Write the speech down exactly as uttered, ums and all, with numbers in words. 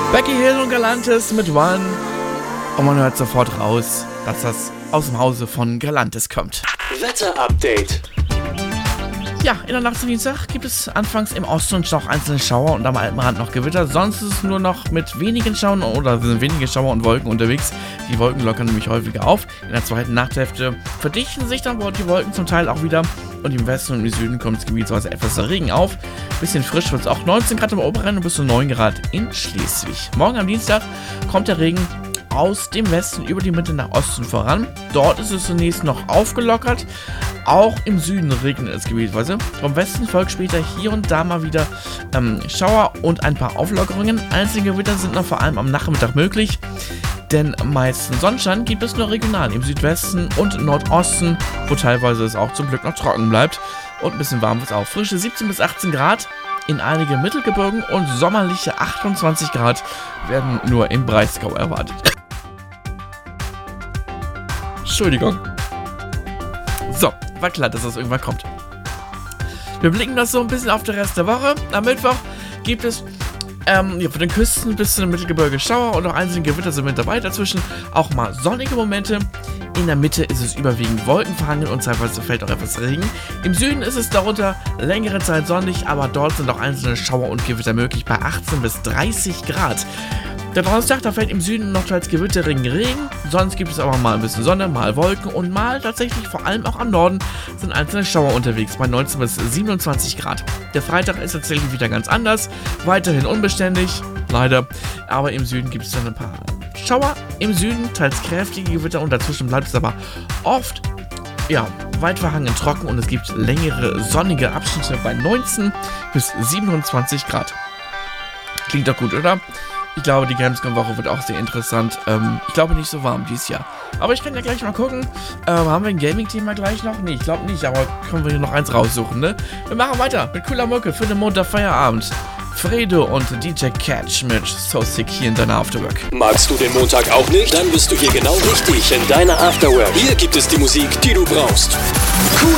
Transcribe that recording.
Becky Hill und Galantis mit One. Und man hört sofort raus, dass das aus dem Hause von Galantis kommt. Wetter-Update. Ja, in der Nacht zum Dienstag gibt es anfangs im Osten noch einzelne Schauer und am Alpenrand noch Gewitter. Sonst ist es nur noch mit wenigen Schauern oder sind wenige Schauer und Wolken unterwegs. Die Wolken lockern nämlich häufiger auf. In der zweiten Nachthälfte verdichten sich dann die Wolken zum Teil auch wieder. Und im Westen und im Süden kommt es gebietsweise etwas Regen auf. Bisschen frisch wird es auch, neunzehn Grad im Oberrhein und bis zu neun Grad in Schleswig. Morgen am Dienstag kommt der Regen aus dem Westen über die Mitte nach Osten voran. Dort ist es zunächst noch aufgelockert. Auch im Süden regnet es gebietsweise. Vom Westen folgt später hier und da mal wieder ähm, Schauer und ein paar Auflockerungen. Einzelne Gewitter sind noch vor allem am Nachmittag möglich. Denn meisten Sonnenschein gibt es nur regional im Südwesten und Nordosten, wo teilweise es auch zum Glück noch trocken bleibt. Und ein bisschen warm wird es auch. Frische siebzehn bis achtzehn Grad in einigen Mittelgebirgen und sommerliche achtundzwanzig Grad werden nur im Breisgau erwartet. Entschuldigung. So, war klar, dass das irgendwann kommt. Wir blicken das so ein bisschen auf den Rest der Woche. Am Mittwoch gibt es ähm, ja, von den Küsten bis zu den Mittelgebirge Schauer und auch einzelne Gewitter sind mit dabei. Dazwischen auch mal sonnige Momente. In der Mitte ist es überwiegend wolkenverhangen und teilweise fällt auch etwas Regen. Im Süden ist es darunter längere Zeit sonnig, aber dort sind auch einzelne Schauer und Gewitter möglich bei achtzehn bis dreißig Grad. Der Donnerstag, da fällt im Süden noch teils Gewitterregen, Regen, sonst gibt es aber mal ein bisschen Sonne, mal Wolken und mal tatsächlich vor allem auch am Norden sind einzelne Schauer unterwegs bei neunzehn bis siebenundzwanzig Grad. Der Freitag ist tatsächlich wieder ganz anders, weiterhin unbeständig, leider, aber im Süden gibt es dann ein paar Schauer, im Süden teils kräftige Gewitter und dazwischen bleibt es aber oft, ja, weit verhangen trocken und es gibt längere sonnige Abschnitte bei neunzehn bis siebenundzwanzig Grad. Klingt doch gut, oder? Ich glaube, die Gamescom-Woche wird auch sehr interessant. Ähm, ich glaube nicht so warm dieses Jahr. Aber ich kann ja gleich mal gugucken. Ähm, haben wir ein Gaming-Thema gleich noch? Nee, ich glaube nicht, aber können wir hier noch eins raussuchen, ne? Wir machen weiter mit cooler Mucke für den Montag-Feierabend. Fredo und D J Catch mit So Sick hier in deiner Afterwork. Magst du den Montag auch nicht? Dann bist du hier genau richtig in deiner Afterwork. Hier gibt es die Musik, die du brauchst. Cool.